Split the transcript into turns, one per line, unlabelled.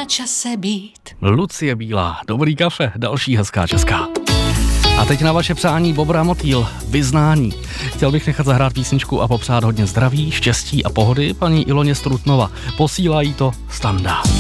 na čase být.
Lucie Bílá, Dobrý kafe, další hezká česká. A teď na vaše přání Bobra Motýl, Vyznání. Chtěl bych nechat zahrát písničku a popřát hodně zdraví, štěstí a pohody paní Iloně Strutnova. Posílají to Standa.